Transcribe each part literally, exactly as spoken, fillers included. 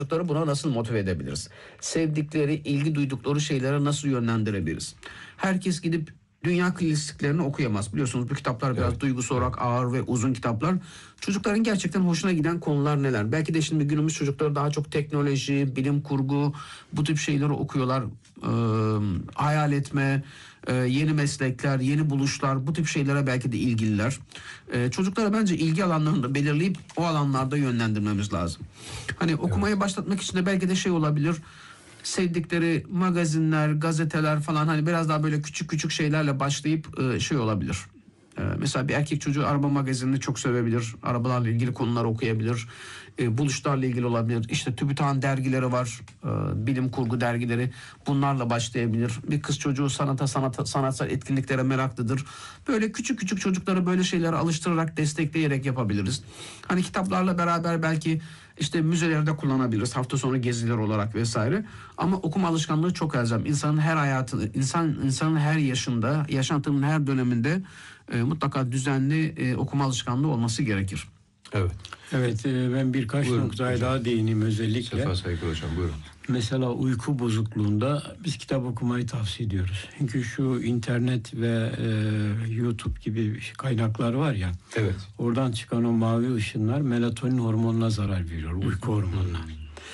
Çocukları buna nasıl motive edebiliriz? Sevdikleri, ilgi duydukları şeylere nasıl yönlendirebiliriz? Herkes gidip dünya klasiklerini okuyamaz. Biliyorsunuz bu kitaplar biraz Evet, duygusu evet. olarak ağır ve uzun kitaplar. Çocukların gerçekten hoşuna giden konular neler? Belki de şimdi günümüz çocukları daha çok teknoloji, bilim kurgu, bu tip şeyleri okuyorlar. Ee, hayal etme, e, yeni meslekler, yeni buluşlar, bu tip şeylere belki de ilgililer. Ee, çocuklara bence ilgi alanlarını da belirleyip o alanlarda yönlendirmemiz lazım. Hani okumaya başlatmak için de belki de şey olabilir. Sevdikleri magazinler, gazeteler falan, hani biraz daha böyle küçük küçük şeylerle başlayıp e, şey olabilir. E, mesela bir erkek çocuğu araba magazinini çok sevebilir. Arabalarla ilgili konular okuyabilir. E, buluşlarla ilgili olabilir. İşte TÜBİTAK'ın dergileri var. E, bilim kurgu dergileri. Bunlarla başlayabilir. Bir kız çocuğu sanata, sanata sanatsal etkinliklere meraklıdır. Böyle küçük küçük çocukları böyle şeylere alıştırarak, destekleyerek yapabiliriz. Hani kitaplarla beraber belki işte müzelerde kullanabiliriz, hafta sonu geziler olarak vesaire. Ama okuma alışkanlığı çok elzem. İnsanın her hayatı, insan insanın her yaşında, yaşantının her döneminde e, mutlaka düzenli e, okuma alışkanlığı olması gerekir. Evet. Evet, e, ben birkaç Buyurun noktaya hocam. daha değineyim özellikle. Sefa Saygı hocam, buyurun. Mesela uyku bozukluğunda biz kitap okumayı tavsiye ediyoruz. Çünkü şu internet ve e, YouTube gibi kaynaklar var ya. Evet. Oradan çıkan o mavi ışınlar melatonin hormonuna zarar veriyor, uyku hormonuna.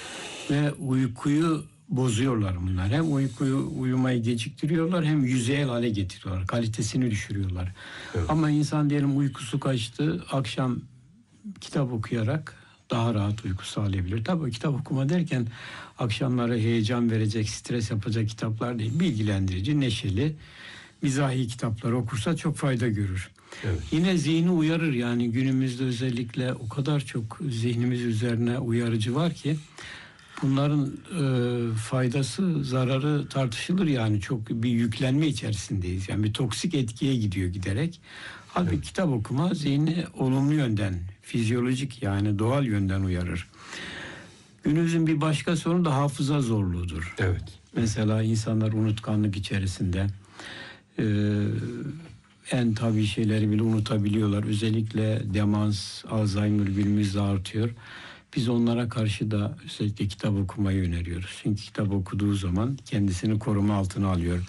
Ve uykuyu bozuyorlar bunlar. Hem uykuyu uyumayı geciktiriyorlar, hem yüzeyel hale getiriyorlar. Kalitesini düşürüyorlar. Evet. Ama insan diyelim uykusu kaçtı, akşam kitap okuyarak daha rahat uyku sağlayabilir. Tabii kitap okuma derken akşamları heyecan verecek, stres yapacak kitaplar değil. Bilgilendirici, neşeli, mizahi kitaplar okursa çok fayda görür. Evet. Yine zihni uyarır, yani günümüzde özellikle o kadar çok zihnimiz üzerine uyarıcı var ki bunların e, faydası, zararı tartışılır, yani çok bir yüklenme içerisindeyiz. Yani bir toksik etkiye gidiyor giderek. Halbuki evet, kitap okuma zihni olumlu yönden, fizyolojik yani doğal yönden uyarır. Günümüzün bir başka sorunu da hafıza zorluğudur. Evet. Mesela insanlar unutkanlık içerisinde e, en tabii şeyleri bile unutabiliyorlar. Özellikle demans, Alzheimer bilimimizde artıyor. Biz onlara karşı da özellikle kitap okumayı öneriyoruz. Çünkü kitap okuduğu zaman kendisini koruma altına alıyor.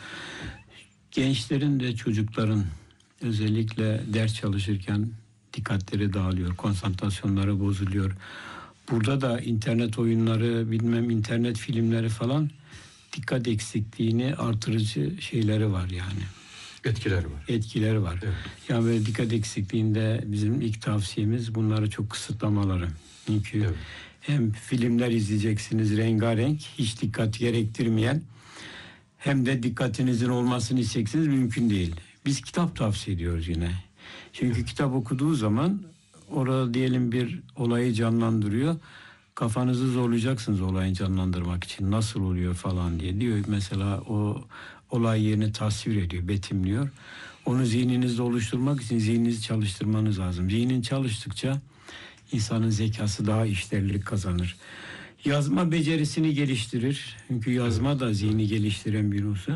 Gençlerin de çocukların özellikle ders çalışırken dikkatleri dağılıyor, konsantrasyonları bozuluyor. Burada da internet oyunları, bilmem internet filmleri falan dikkat eksikliğini artırıcı şeyleri var yani. Etkileri var. Etkileri var. Evet. Yani böyle dikkat eksikliğinde bizim ilk tavsiyemiz bunları çok kısıtlamaları. Çünkü evet, hem filmler izleyeceksiniz rengarenk, hiç dikkat gerektirmeyen, hem de dikkatinizin olmasını isteyeceksiniz, mümkün değil. Biz kitap tavsiye ediyoruz yine. Çünkü evet, kitap okuduğu zaman orada diyelim bir olayı canlandırıyor. Kafanızı zorlayacaksınız olayı canlandırmak için. Nasıl oluyor falan diye. Diyor mesela o olay yerini tasvir ediyor, betimliyor. Onu zihninizde oluşturmak için zihninizi çalıştırmanız lazım. Zihnin çalıştıkça insanın zekası daha işlevlilik kazanır. Yazma becerisini geliştirir. Çünkü yazma da zihni geliştiren bir unsur.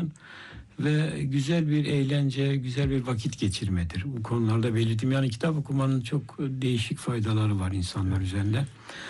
Ve güzel bir eğlence, güzel bir vakit geçirmedir. Bu konularda belirttim. Yani kitap okumanın çok değişik faydaları var insanlar üzerinde.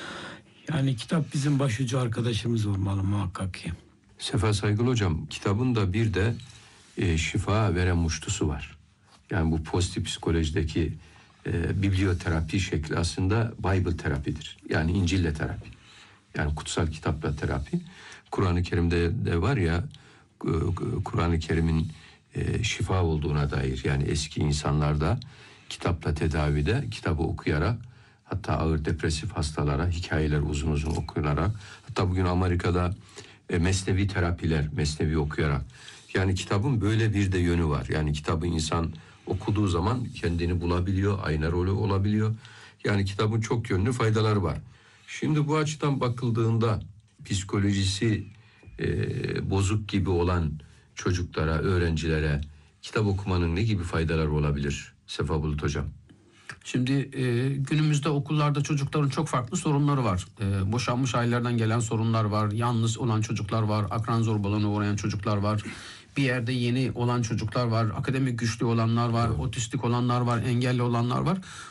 Yani kitap bizim başucu arkadaşımız olmalı muhakkak ki. Sefa Saygılı hocam, kitabın da bir de e, şifa veren muştusu var. Yani bu pozitif psikolojideki e, biblioterapi şekli aslında Bible terapidir. Yani İncil'le terapi. Yani kutsal kitapla terapi. Kur'an-ı Kerim'de de var ya, Kur'an-ı Kerim'in e, şifa olduğuna dair, yani eski insanlarda kitapla tedavide, kitabı okuyarak, hatta ağır depresif hastalara hikayeler uzun uzun okunarak, hatta bugün Amerika'da e, mesnevi terapiler, mesnevi okuyarak, yani kitabın böyle bir de yönü var. Yani kitabı insan okuduğu zaman kendini bulabiliyor, ayna rolü olabiliyor. Yani kitabın çok yönlü faydaları var. Şimdi bu açıdan bakıldığında psikolojisi e, bozuk gibi olan çocuklara, öğrencilere kitap okumanın ne gibi faydaları olabilir Sefa Bulut hocam? Şimdi e, günümüzde okullarda çocukların çok farklı sorunları var. E, boşanmış ailelerden gelen sorunlar var. Yalnız olan çocuklar var. Akran zorbalığına uğrayan çocuklar var. Bir yerde yeni olan çocuklar var. Akademik güçlü olanlar var. Evet. Otistik olanlar var. Engelli olanlar var.